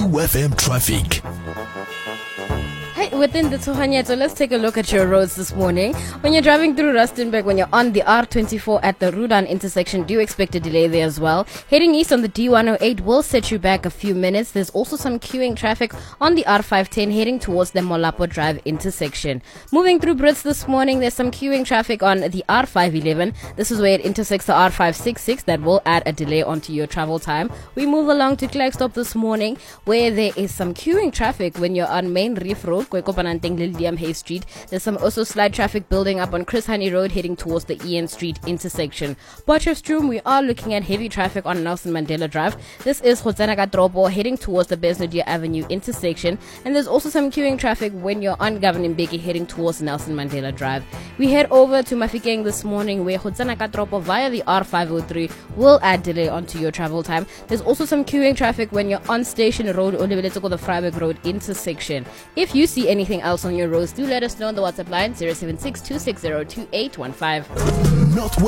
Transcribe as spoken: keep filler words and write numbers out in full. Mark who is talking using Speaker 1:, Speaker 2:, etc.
Speaker 1: True F M traffic.
Speaker 2: Hey, within the Tsohanyetso, let's take a look at your roads this morning. When you're driving through Rustenburg, when you're on the R twenty-four at the Rudan intersection, do expect a delay there as well. Heading east on the D one oh eight will set you back a few minutes. There's also some queuing traffic on the R five ten heading towards the Molapo Drive intersection. Moving through Brits this morning, there's some queuing traffic on the R five eleven. This is where it intersects the R five sixty-six. That will add a delay onto your travel time. We move along to Klerksdorp this morning, where there is some queuing traffic when you're on Main Reef Road, Kwekopananteng, Lilliam Hay Street. There's some also slight traffic building up on Chris Honey Road heading towards the Ian Street intersection. Potchefstroom, we are looking at heavy traffic on Nelson Mandela Drive. This is Kgotsana Katropo heading towards the Besnodia Avenue intersection. And there's also some queuing traffic when you're on Governor Mbeki heading towards Nelson Mandela Drive. We head over to Mafikeng this morning, where Kgotsana Katropo via the R five oh three will add delay onto your travel time. There's also some queuing traffic when you're on Station Road or the Vryburg Road intersection. If you see anything else on your roads, do let us know on the WhatsApp line zero seven six two six zero two eight one five.
Speaker 1: Not